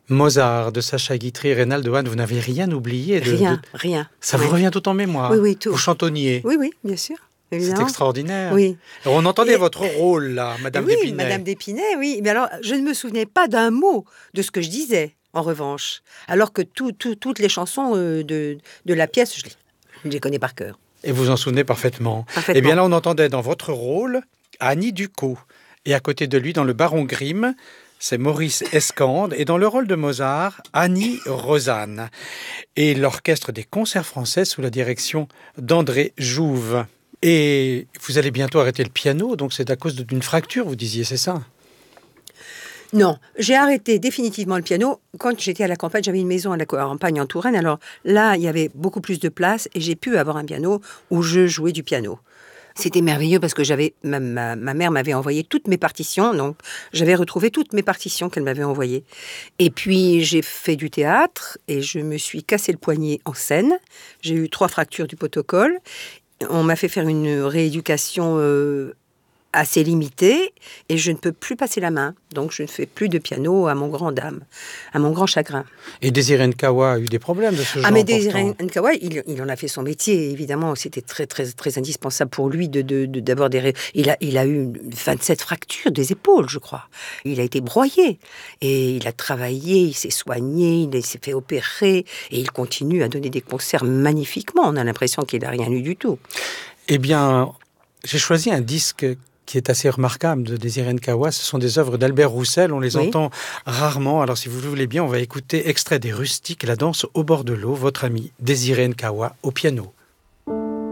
Mozart de Sacha Guitry, Reynald Hahn, vous n'avez rien oublié Rien. Ça vous revient tout en mémoire? Oui, tout. Vous chantonniez? Oui, bien sûr. C'est extraordinaire. Oui. Alors, on entendait votre rôle, là, Madame d'Épinay. Oui, Madame d'Épinay, oui. Mais alors, je ne me souvenais pas d'un mot de ce que je disais, en revanche. Alors que toutes les chansons de la pièce, je les connais par cœur. Et vous en souvenez parfaitement. Parfaitement. Eh bien là, on entendait dans votre rôle Annie Ducot. Et à côté de lui, dans le Baron Grimm, c'est Maurice Escande. Et dans le rôle de Mozart, Annie Rosanne. Et l'orchestre des concerts français sous la direction d'André Jouve. Et vous allez bientôt arrêter le piano, donc c'est à cause d'une fracture, vous disiez, c'est ça? Non, j'ai arrêté définitivement le piano. Quand j'étais à la campagne, j'avais une maison à la campagne en Touraine. Alors là, il y avait beaucoup plus de place et j'ai pu avoir un piano où je jouais du piano. C'était merveilleux parce que ma mère m'avait envoyé toutes mes partitions. Donc, j'avais retrouvé toutes mes partitions qu'elle m'avait envoyées. Et puis, j'ai fait du théâtre et je me suis cassé le poignet en scène. J'ai eu 3 fractures du protocole. On m'a fait faire une rééducation assez limitée et je ne peux plus passer la main. Donc, je ne fais plus de piano à mon grand dam, à mon grand chagrin. Et Désiré Nkawa a eu des problèmes de ce genre? Mais Désiré Nkawa, il en a fait son métier, évidemment. C'était très, très, très indispensable pour lui d'avoir des... Il a eu 27 fractures des épaules, je crois. Il a été broyé. Et il a travaillé, il s'est soigné, il s'est fait opérer. Et il continue à donner des concerts magnifiquement. On a l'impression qu'il n'a rien eu du tout. Eh bien, j'ai choisi un disque qui est assez remarquable de Désiré Nkawa. Ce sont des œuvres d'Albert Roussel, on les entend rarement. Alors si vous le voulez bien, on va écouter extrait des Rustiques, la danse au bord de l'eau, votre ami Désiré Nkawa au piano.